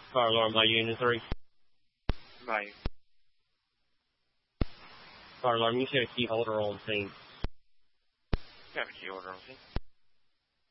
Fire alarm by Unit 3. Bye. Fire alarm, you should have a key holder on scene. You have a key holder on scene.